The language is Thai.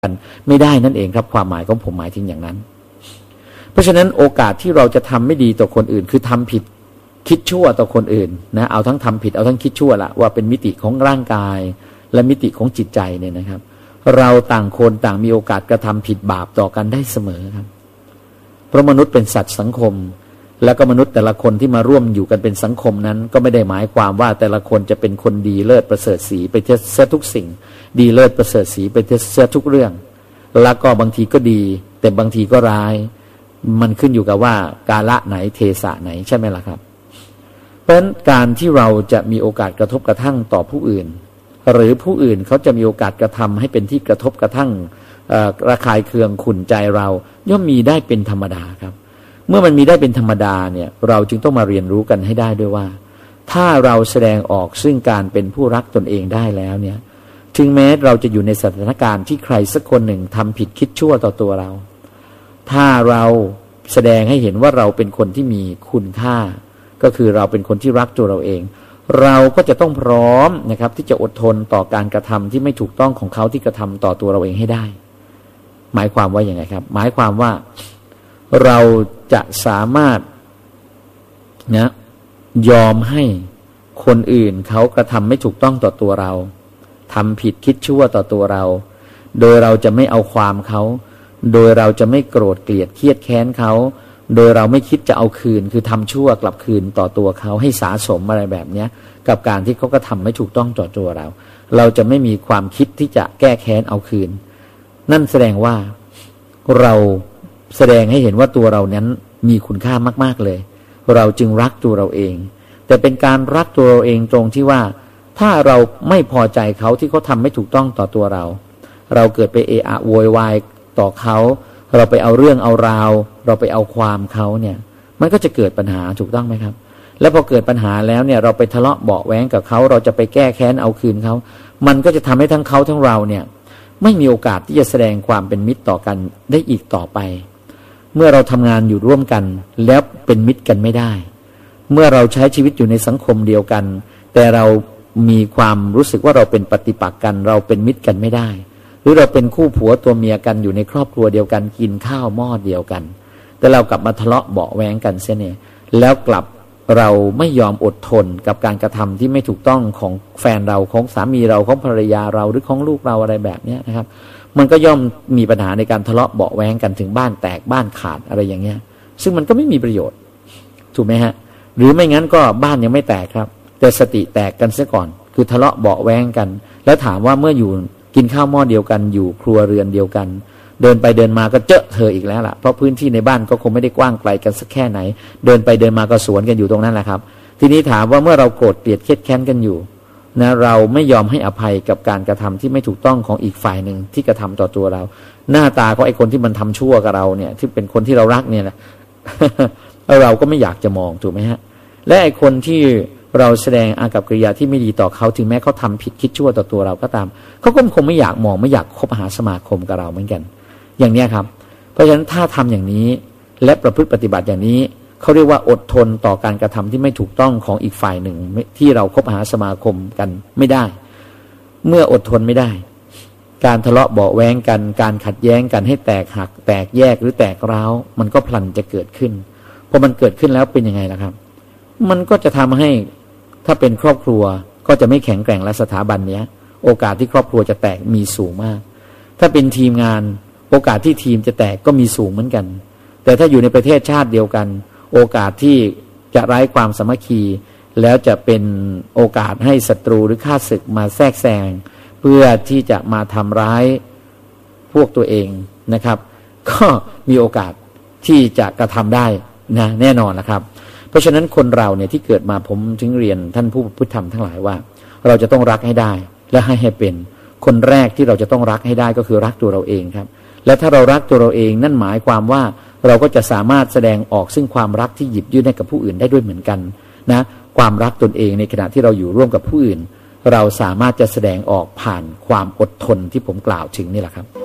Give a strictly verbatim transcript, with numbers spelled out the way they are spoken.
กันไม่ได้นั่นเองครับความหมายของผมหมายถึงอย่างนั้นเพราะฉะนั้นโอกาสที่เราจะทำไม่ดีต่อคนอื่นคือทำผิดคิดชั่วต่อคนอื่นนะเอาทั้งทำผิดเอาทั้งคิดชั่วละว่าเป็นมิติของร่างกายและมิติของจิตใจเนี่ยนะครับเราต่างคนต่างมีโอกาสกระทำผิดบาปต่อกันได้เสมอครับเพราะมนุษย์เป็นสัตว์สังคมแล้วก็มนุษย์แต่ละคนที่มาร่วมอยู่กันเป็นสังคมนั้นก็ไม่ได้หมายความว่าแต่ละคนจะเป็นคนดีเลิศประเสริฐศรีไปเสียทุกสิ่งดีเลิศประเสริฐศรีไปเสียทุกเรื่องแล้วก็บางทีก็ดีแต่บางทีก็ร้ายมันขึ้นอยู่กับว่ากาละไหนเทศะไหนใช่ไหมล่ะครับเพราะฉะนั้นการที่เราจะมีโอกาสกระทบกระทั่งต่อผู้อื่นหรือผู้อื่นเขาจะมีโอกาสกระทำให้เป็นที่กระทบกระทั่งระคายเคืองขุ่นใจเราย่อมมีได้เป็นธรรมดาครับเมื่อมันมีได้เป็นธรรมดาเนี่ยเราจึงต้องมาเรียนรู้กันให้ได้ด้วยว่าถ้าเราแสดงออกซึ่งการเป็นผู้รักตนเองได้แล้วเนี่ยถึงแม้เราจะอยู่ในสถานการณ์ที่ใครสักคนหนึ่งทำผิดคิดชั่วต่อตัวเราถ้าเราแสดงให้เห็นว่าเราเป็นคนที่มีคุณค่าก็คือเราเป็นคนที่รักตัวเราเองเราก็จะต้องพร้อมนะครับที่จะอดทนต่อการกระทำที่ไม่ถูกต้องของเขาที่กระทำต่อตัวเราเองให้ได้หมายความว่าอย่างไรครับหมายความว่าเราจะสามารถนะยอมให้คนอื่นเขากระทำไม่ถูกต้องต่อตัวเราทำผิดคิดชั่วต่อตัวเราโดยเราจะไม่เอาความเขาโดยเราจะไม่โกรธเกลียดเครียดแค้นเขาโดยเราไม่คิดจะเอาคืนคือทำชั่วกลับคืนต่อตัวเขาให้สะสมอะไรแบบนี้กับการที่เขาก็ทำไม่ถูกต้องต่อตัวเราเราจะไม่มีความคิดที่จะแก้แค้นเอาคืนนั่นแสดงว่าเราแสดงให้เห็นว่าตัวเรานั้นมีคุณค่ามากๆเลยเราจึงรักตัวเราเองแต่เป็นการรักตัวเราเองตรงที่ว่าถ้าเราไม่พอใจเขาที่เขาทำไม่ถูกต้องต่อตัวเราเราเกิดไปเอะอะโวยวายต่อเขาเราไปเอาเรื่องเอาราวเราไปเอาความเขาเนี่ยมันก็จะเกิดปัญหาถูกต้องไหมครับแล้วพอเกิดปัญหาแล้วเนี่ยเราไปทะเลาะเบาะแว้งกับเขาเราจะไปแก้แค้นเอาคืนเขามันก็จะทำให้ทั้งเขาทั้งเราเนี่ยไม่มีโอกาสที่จะแสดงความเป็นมิตรต่อกันได้อีกต่อไปเมื่อเราทำงานอยู่ร่วมกันแล้วเป็นมิตรกันไม่ได้เมื่อเราใช้ชีวิตอยู่ในสังคมเดียวกันแต่เรามีความรู้สึกว่าเราเป็นปฏิปักษ์กันเราเป็นมิตรกันไม่ได้หรือเราเป็นคู่ผัวตัวเมียกันอยู่ในครอบครัวเดียวกันกินข้าวหม้อเดียวกันแต่เรากลับมาทะเลาะเบาะแว้งกันเสียเนี่ยแล้วกลับเราไม่ยอมอดทนกับการกระทำที่ไม่ถูกต้องของแฟนเราของสามีเราของภรรยาเราหรือของลูกเราอะไรแบบนี้นะครับมันก็ย่อมมีปัญหาในการทะเลาะเบาะแว้งกันถึงบ้านแตกบ้านขาดอะไรอย่างเงี้ยซึ่งมันก็ไม่มีประโยชน์ถูกไหมฮะหรือไม่งั้นก็บ้านยังไม่แตกครับแต่สติแตกกันซะก่อนคือทะเลาะเบาะแว้งกันแล้วถามว่าเมื่ออยู่กินข้าวหม้อเดียวกันอยู่ครัวเรือนเดียวกันเดินไปเดินมาก็เจอเธออีกแล้วล่ะเพราะพื้นที่ในบ้านก็คงไม่ได้กว้างไกลกันสักแค่ไหนเดินไปเดินมาก็สวนกันอยู่ตรงนั้นแหละครับทีนี้ถามว่าเมื่อเราโกรธเกลียดเครียดแค้นกันอยู่นะเราไม่ยอมให้อภัยกับการกระทำที่ไม่ถูกต้องของอีกฝ่ายหนึ่งที่กระทำต่อตัวเราหน้าตาของไอ้คนที่มันทำชั่วกับเราเนี่ยที่เป็นคนที่เรารักเนี่ยนะ เราก็ไม่อยากจะมองถูกไหมฮะและไอ้คนที่เราแสดงอากับกิริยาที่ไม่ดีต่อเขาถึงแม้เขาทำผิดคิดชั่วต่อตัวเราก็ตามเขาก็คงไม่อยากมองไม่อยากคบหาสมาคมกับเราเหมือนกันอย่างนี้ครับเพราะฉะนั้นถ้าทำอย่างนี้และประพฤติปฏิบัติอย่างนี้เขาเรียกว่าอดทนต่อการกระทำที่ไม่ถูกต้องของอีกฝ่ายหนึ่งที่เราคบหาสมาคมกันไม่ได้เมื่ออดทนไม่ได้การทะเลาะเบาะแว้งกันการขัดแย้งกันให้แตกหักแตกแยกหรือแตกร้าวมันก็พลันจะเกิดขึ้นพอมันเกิดขึ้นแล้วเป็นยังไงล่ะครับมันก็จะทำให้ถ้าเป็นครอบครัวก็จะไม่แข็งแกร่งและสถาบันเนี้ยโอกาสที่ครอบครัวจะแตกมีสูงมากถ้าเป็นทีมงานโอกาสที่ทีมจะแตกก็มีสูงเหมือนกันแต่ถ้าอยู่ในประเทศชาติเดียวกันโอกาสที่จะไร้ความสามัคคีแล้วจะเป็นโอกาสให้ศัตรูหรือข้าศึกมาแทรกแซงเพื่อที่จะมาทำร้ายพวกตัวเองนะครับก็มีโอกาสที่จะกระทำได้นะแน่นอนนะครับเพราะฉะนั้นคนเราเนี่ยที่เกิดมาผมถึงเรียนท่านผู้พุทธธรรมทั้งหลายว่าเราจะต้องรักให้ได้และให้ให้เป็นคนแรกที่เราจะต้องรักให้ได้ก็คือรักตัวเราเองครับและถ้าเรารักตัวเราเองนั่นหมายความว่าเราก็จะสามารถแสดงออกซึ่งความรักที่หยิบยื่นให้กับผู้อื่นได้ด้วยเหมือนกันนะความรักตนเองในขณะที่เราอยู่ร่วมกับผู้อื่นเราสามารถจะแสดงออกผ่านความอดทนที่ผมกล่าวถึงนี่แหละครับ